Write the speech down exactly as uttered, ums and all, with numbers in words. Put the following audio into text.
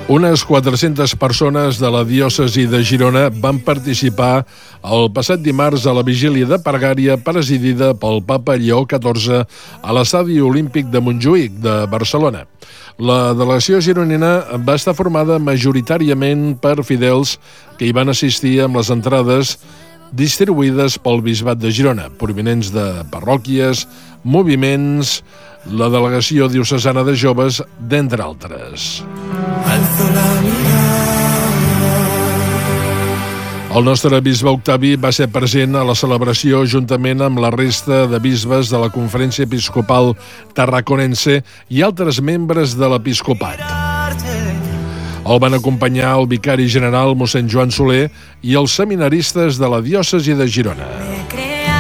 Unes quatre-centes persones de la diòcesi de Girona van participar el passat dimarts a la vigília de pregària presidida pel papa Lleó catorze a l'Estadi Olímpic de Montjuïc, de Barcelona. La delegació gironina va estar formada majoritàriament per fidels que hi van assistir amb les entrades distribuïdes pel Bisbat de Girona, provinents de parròquies, moviments, la delegació diocesana de joves, d'entre altres. El nostre bisbe Octavi va ser present a la celebració juntament amb la resta de bisbes de la Conferència Episcopal Tarraconense i altres membres de l'episcopat. El van acompanyar el vicari general mossèn Joan Soler i els seminaristes de la diòcesi de Girona.